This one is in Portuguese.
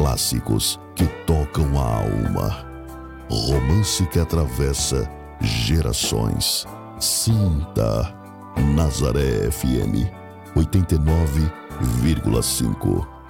clássicos que tocam a alma. Romance que atravessa gerações. Sinta Nazaré FM 89,5.